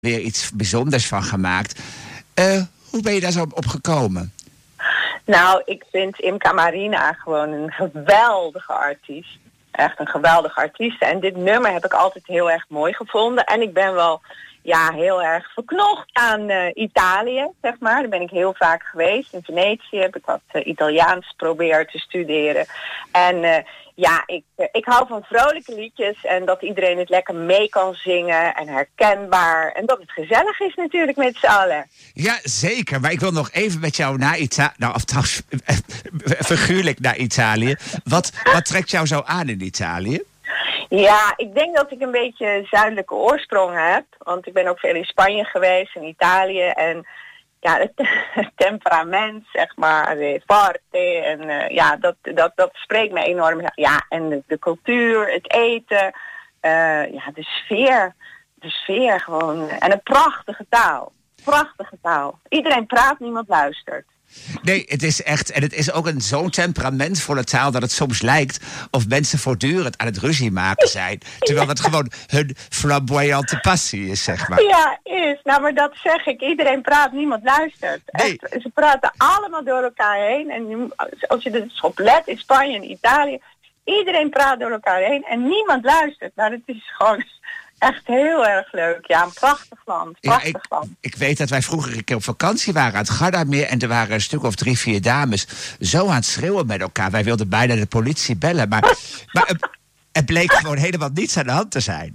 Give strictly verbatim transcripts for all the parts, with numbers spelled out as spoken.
weer iets bijzonders van gemaakt. Uh, hoe ben je daar zo op gekomen? Nou, ik vind Imca Marina gewoon een geweldige artiest. Echt een geweldige artiest. En dit nummer heb ik altijd heel erg mooi gevonden. En ik ben wel ja, heel erg verknocht aan uh, Italië, zeg maar. Daar ben ik heel vaak geweest. In Venetië heb ik wat uh, Italiaans proberen te studeren. En uh, ja, ik, uh, ik hou van vrolijke liedjes en dat iedereen het lekker mee kan zingen en herkenbaar. En dat het gezellig is natuurlijk met z'n allen. Ja, zeker. Maar ik wil nog even met jou naar Italië, nou, of trouwens, figuurlijk naar Italië. Wat, wat trekt jou zo aan in Italië? Ja, ik denk dat ik een beetje zuidelijke oorsprong heb. Want ik ben ook veel in Spanje geweest, in Italië. En ja, het, het temperament, zeg maar, de forte. En uh, ja, dat, dat, dat spreekt me enorm. Ja, en de, de cultuur, het eten. Uh, ja, de sfeer. De sfeer gewoon. En een prachtige taal. Prachtige taal. Iedereen praat, niemand luistert. Nee, het is echt, en het is ook een zo'n temperamentvolle taal dat het soms lijkt of mensen voortdurend aan het ruzie maken zijn. Terwijl het gewoon hun flamboyante passie is, zeg maar. Ja, is. Nou, maar dat zeg ik. Iedereen praat, niemand luistert. Nee. Echt, ze praten allemaal door elkaar heen. En als je er dus op let, in Spanje en Italië, iedereen praat door elkaar heen en niemand luistert. Nou, dat is gewoon echt heel erg leuk. Ja, een prachtig land. Prachtig ja, ik, land. Ik weet dat wij vroeger een keer op vakantie waren aan het Gardameer en er waren een stuk of drie, vier dames zo aan het schreeuwen met elkaar. Wij wilden bijna de politie bellen, maar, maar het, het bleek gewoon helemaal niets aan de hand te zijn.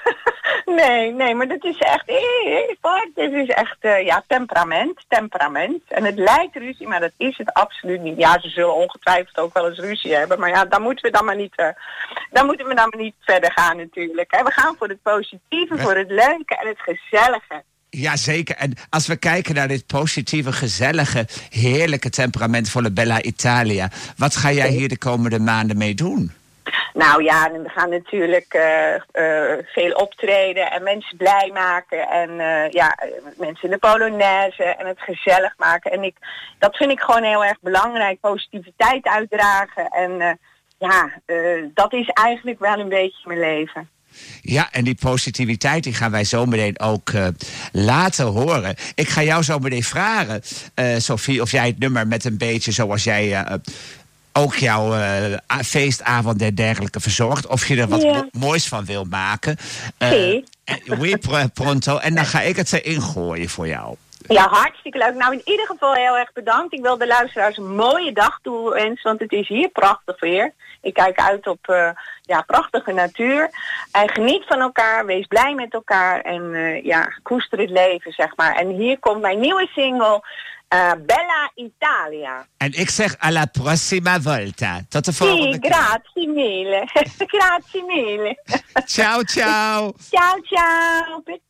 Nee, nee, maar dat is echt heel vaak. Dit is echt, uh, ja, temperament, temperament. En het lijkt ruzie, maar dat is het absoluut niet. Ja, ze zullen ongetwijfeld ook wel eens ruzie hebben. Maar ja, daar moeten we dan maar niet, uh, daar moeten we dan maar niet verder gaan natuurlijk. Hè. We gaan voor het positieve, ja. Voor het leuke en het gezellige. Jazeker. En als we kijken naar dit positieve, gezellige, heerlijke temperamentvolle Bella Italia, wat ga jij hier de komende maanden mee doen? Nou ja, we gaan natuurlijk uh, uh, veel optreden en mensen blij maken. En uh, ja, mensen in de Polonaise en het gezellig maken. En ik, dat vind ik gewoon heel erg belangrijk. Positiviteit uitdragen. En uh, ja, uh, dat is eigenlijk wel een beetje mijn leven. Ja, en die positiviteit die gaan wij zo meteen ook uh, laten horen. Ik ga jou zo meteen vragen, uh, Sophie, of jij het nummer met een beetje zoals jij Uh, ook jouw uh, feestavond en dergelijke verzorgt. Of je er wat yeah. mo- moois van wil maken. Uh, sí. Oui, pronto. En dan ga ik het erin gooien voor jou. Ja, hartstikke leuk. Nou, in ieder geval heel erg bedankt. Ik wil de luisteraars een mooie dag toewensen, want het is hier prachtig weer. Ik kijk uit op uh, ja, prachtige natuur. En geniet van elkaar, wees blij met elkaar en uh, ja, koester het leven, zeg maar. En hier komt mijn nieuwe single, Uh, Bella Italia. En ik zeg alla prossima volta. Tot de volgende sì, keer. Grazie mille. Grazie mille. Ciao, ciao. Ciao, ciao.